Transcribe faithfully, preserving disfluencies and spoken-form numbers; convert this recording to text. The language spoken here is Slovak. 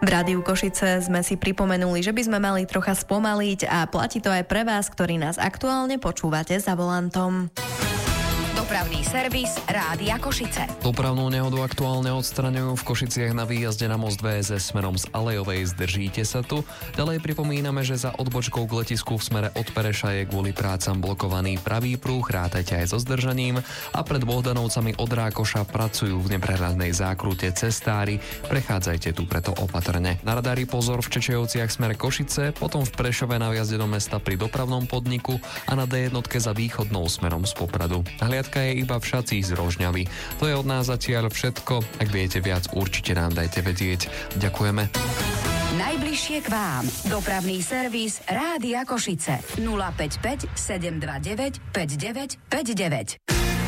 V Rádiu Košice sme si pripomenuli, že by sme mali trocha spomaliť a platí to aj pre vás, ktorí nás aktuálne počúvate za volantom. Dopravný servis Rádia Košice. Dopravnú nehodu aktuálne odstraňujú v Košiciach na výjazde na most vé es es smerom z Alejovej. Zdržíte sa tu. Ďalej pripomíname, že za odbočkou k letisku v smere od Pereša je kvôli prácam blokovaný pravý prúh, rátajte aj so zdržaním, a pred Bohdanovcami od Rákoša pracujú v neprehľadnej zákrute cestári. Prechádzajte tu preto opatrne. Na radári pozor v Čečejovciach smer Košice, potom v Prešove na vjazde do mesta pri dopravnom podniku a na dé jednotke za východnou smerom z Popradu. Hliadka je iba v Šacích z Rožňavy. To je od nás zatiaľ všetko. Ak viete viac, určite nám dajte vedieť. Ďakujeme. Najbližšie k vám. Dopravný servis Rádia Košice. nula päť päť sedem dva deväť päť deväť päť deväť.